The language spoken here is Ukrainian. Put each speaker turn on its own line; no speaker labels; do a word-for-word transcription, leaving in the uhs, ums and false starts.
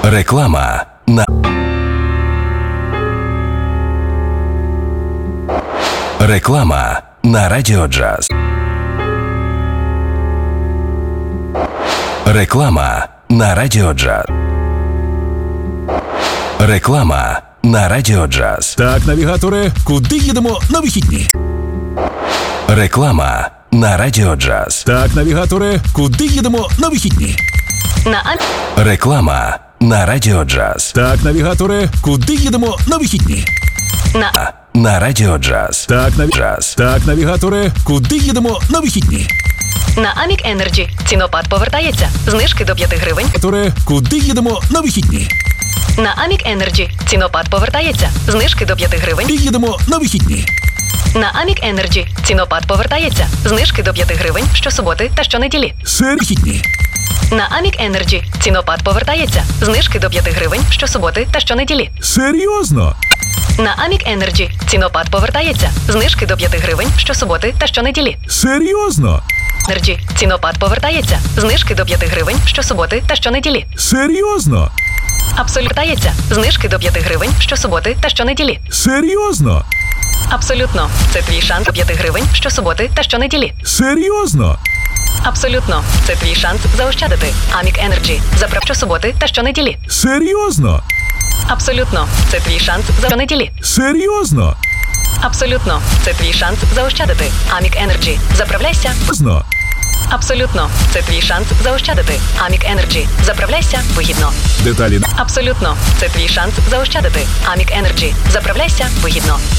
Реклама на Реклама на Радіо Джаз. Реклама на Радіо Джаз. Реклама на Радіо Джаз.
Так, навігаторе, куди їдемо на вихідні?
Реклама на Радіо Джаз.
Так, навігаторе, куди їдемо на вихідні?
На Ам...
Реклама на Радіо Джаз.
Так, навігаторе, куди їдемо на вихідні?
На
На Радіо Джаз.
Так, наві...
Джаз.
Так, навігаторе, куди їдемо на вихідні?
На Амік Енерджі. Цінопад повертається. Знижки до п'яти гривень.
Навігаторе, куди їдемо на вихідні?
На Амік Енерджі. Цінопад повертається. Знижки до п'яти гривень.
Куди їдемо на вихідні?
На Амік Енерджі. Цінопад повертається. Знижки до п'яти гривень щосуботи та щонеділі.
Серхідні.
На Амік Енерджі. Цінопад повертається. Знижки до п'яти гривень щосуботи та щонеділі.
Серйозно?
На Амік Енерджі. Цінопад повертається. Знижки до п'яти гривень щосуботи та щонеділі.
Серйозно?
Енерджі. Цінопад повертається. Знижки до п'яти гривень щосуботи та щонеділі.
Серйозно?
Абсолютно повертається. Знижки до п'яти гривень щосуботи та щонеділі.
Серйозно?
Абсолютно. Це твій шанс до п'яти гривень щосуботи та щонеділі.
Серйозно?
Абсолютно. Це твій шанс заощадити. Амік Енерджі. Заправ щосуботи та щонеділі.
Серйозно?
Абсолютно. Це твій шанс за щонеділі.
Серйозно?
Абсолютно. Це твій шанс заощадити. Амік Енерджі. Заправляйся.
Серйозно?
Абсолютно. Це твій шанс заощадити. Амік Енерджі. Заправляйся вигідно.
Деталі.
Абсолютно. Це твій шанс заощадити. Амік Енерджі. Заправляйся вигідно.